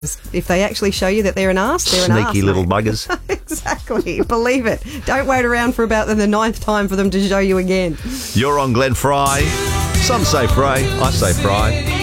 If they actually show you that they're an arse, they're an arse. Sneaky little buggers. Exactly. Believe it. Don't wait around for about the 9th time for them to show you again. You're on Glenn Fry. Some say Frey. I say Fry.